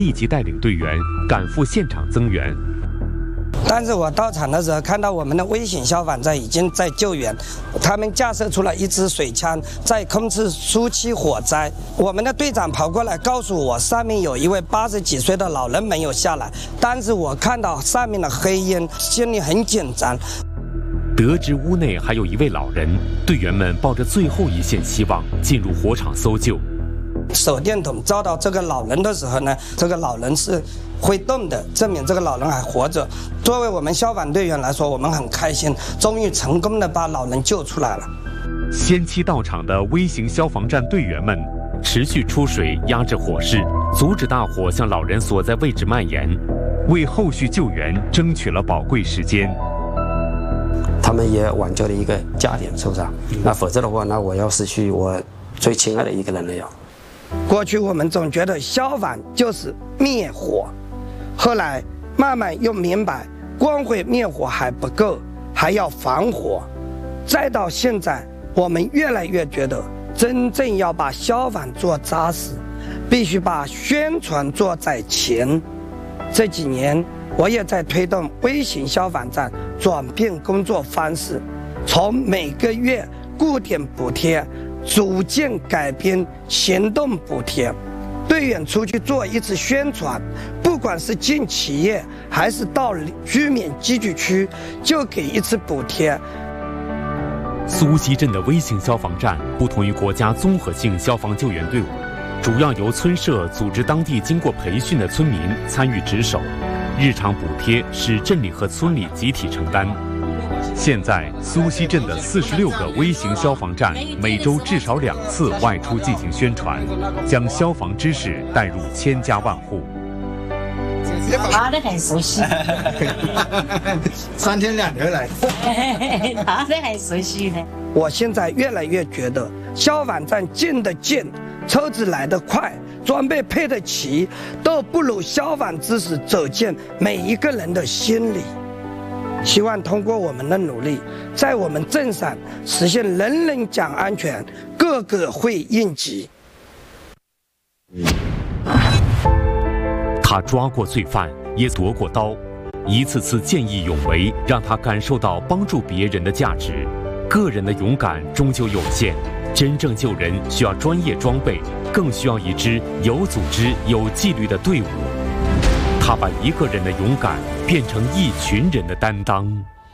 立即带领队员赶赴现场增援。 但是我到场的时候，看到我们的危险消防站已经在救援，他们架设出了一支水枪，在控制初期火灾。我们的队长跑过来告诉我，上面有一位80几岁的老人没有下来。但是我看到上面的黑烟，心里很紧张。 得知屋内还有一位老人，队员们抱着最后一线希望进入火场搜救。 手电筒照到这个老人的时候呢，这个老人是会动的，证明这个老人还活着。作为我们消防队员来说，我们很开心，终于成功的把老人救出来了。 先期到场的微型消防站队员们持续出水压制火势，阻止大火向老人所在位置蔓延，为后续救援争取了宝贵时间。 他们也挽救了一个家庭受伤，那否则的话，那我要失去我最亲爱的一个人了要。 过去我们总觉得消防就是灭火，后来慢慢又明白，光会灭火还不够，还要防火。再到现在，我们越来越觉得，真正要把消防做扎实，必须把宣传做在前。这几年，我也在推动微型消防站转变工作方式，从每个月固定补贴逐渐改编行动补贴，队员出去做一次宣传，不管是进企业还是到居民聚居区，就给一次补贴。 苏溪镇的微型消防站不同于国家综合性消防救援队伍，主要由村社组织当地经过培训的村民参与值守，日常补贴是镇里和村里集体承担。现在，苏溪镇的46个微型消防站每周至少2次外出进行宣传，将消防知识带入千家万户。 他都很熟悉 ，3天2头来， 他都很熟悉的。 我现在越来越觉得，消防站建得近，车子来得快，装备配得齐，都不如消防知识走进每一个人的心里。希望通过我们的努力，在我们镇上实现人人讲安全，个个会应急。 他抓过罪犯，也夺过刀，一次次见义勇为，让他感受到帮助别人的价值。个人的勇敢终究有限，真正救人需要专业装备，更需要一支有组织、有纪律的队伍。他把一个人的勇敢变成一群人的担当。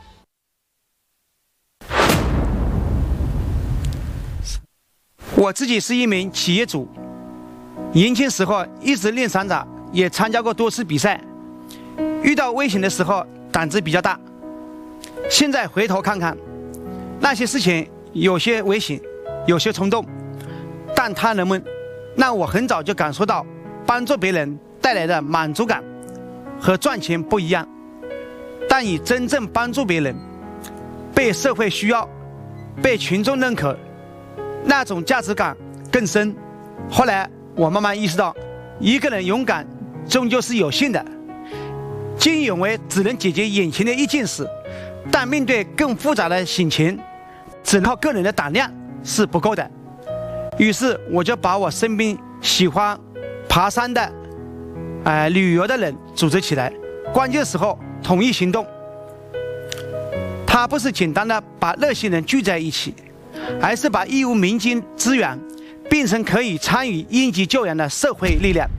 我自己是一名企业主，年轻时候一直练散打，也参加过多次比赛。遇到危险的时候，胆子比较大。现在回头看看，那些事情有些危险，有些冲动，但它能让我很早就感受到帮助别人带来的满足感。和赚钱不一样，但以真正帮助别人，被社会需要，被群众认可，那种价值感更深。后来我慢慢意识到，一个人勇敢终究是有限的，见义勇为只能解决眼前的一件事，但面对更复杂的险情，只靠个人的胆量是不够的。于是我就把我身边喜欢爬山的旅游的人组织起来，关键时候统一行动。它不是简单的把热心人聚在一起，而是把义乌民间资源变成可以参与应急救援的社会力量。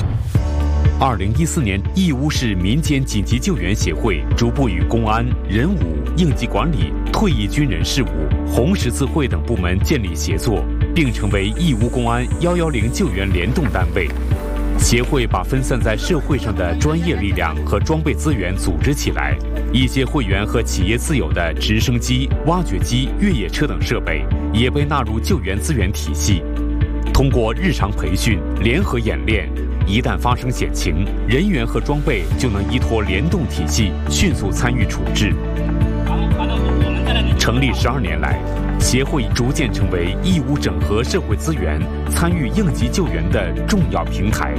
2014年，义乌市民间紧急救援协会逐步与公安、人武、应急管理、退役军人事务、红十字会等部门建立协作，并成为义乌公安110救援联动单位。协会把分散在社会上的专业力量和装备资源组织起来，一些会员和企业自有的直升机、挖掘机、越野车等设备也被纳入救援资源体系。通过日常培训、联合演练，一旦发生险情，人员和装备就能依托联动体系迅速参与处置。成立12年来，协会逐渐成为义乌整合社会资源、参与应急救援的重要平台。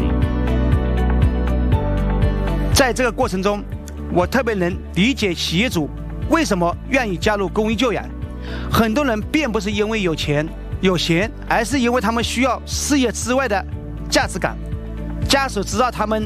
在这个过程中，我特别能理解企业主为什么愿意加入公益救援。很多人并不是因为有钱有闲，而是因为他们需要事业之外的价值感。家属知道他们